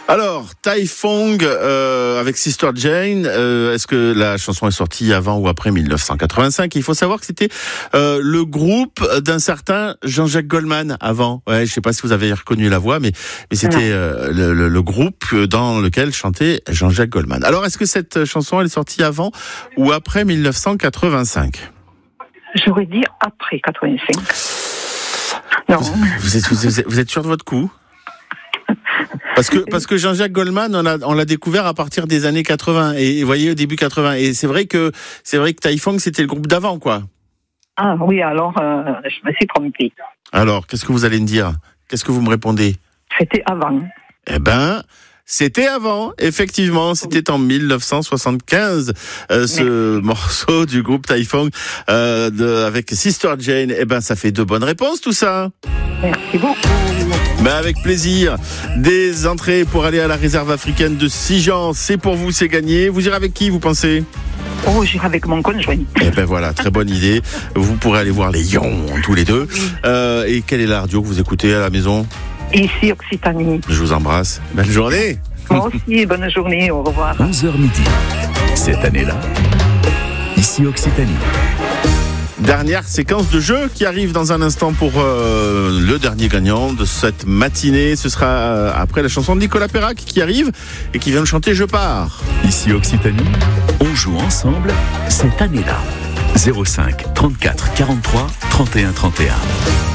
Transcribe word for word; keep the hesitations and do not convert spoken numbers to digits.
Alors, Tai Fong euh, avec Sister Jane, euh, est-ce que la chanson est sortie avant ou après dix-neuf cent quatre-vingt-cinq? Il faut savoir que c'était euh, le groupe d'un certain Jean-Jacques Goldman avant. Ouais, je sais pas si vous avez reconnu la voix, mais, mais c'était euh, le, le, le groupe dans lequel chantait Jean-Jacques Goldman. Alors, est-ce que cette chanson elle est sortie avant ou après dix-neuf cent quatre-vingt-cinq? J'aurais dit après quatre-vingt-cinq. Non. Vous, vous, êtes, vous, êtes, vous êtes sûr de votre coup? Parce que, parce que Jean-Jacques Goldman, on l'a, on l'a découvert à partir des années quatre-vingts. Et vous voyez, au début quatre-vingts. Et c'est vrai que, c'est vrai que Tai Fong, c'était le groupe d'avant, quoi. Ah oui, alors, euh, je me suis trompée. Alors, qu'est-ce que vous allez me dire? Qu'est-ce que vous me répondez? C'était avant. Eh ben, c'était avant, effectivement, c'était en dix-neuf cent soixante-quinze, euh, ce Merci. morceau du groupe Tai Fong, euh, de, avec Sister Jane. Eh ben, ça fait deux bonnes réponses, tout ça. Merci beaucoup. Ben avec plaisir. Des entrées pour aller à la réserve africaine de Sijan, c'est pour vous, c'est gagné. Vous irez avec qui, vous pensez? Oh, j'irai avec mon conjoint. Eh ben voilà, très bonne idée. Vous pourrez aller voir les lions, tous les deux. Euh, et quelle est la radio que vous écoutez à la maison? Ici, Occitanie. Je vous embrasse. Belle journée. Moi aussi, bonne journée, au revoir. onze heures midi, cette année-là, ici Occitanie. Dernière séquence de jeu qui arrive dans un instant pour euh, le dernier gagnant de cette matinée. Ce sera euh, après la chanson de Nicolas Perrac qui arrive et qui vient de chanter Je pars. Ici Occitanie, on joue ensemble cette année-là. zéro cinq trente-quatre quarante-trois trente et un trente et un.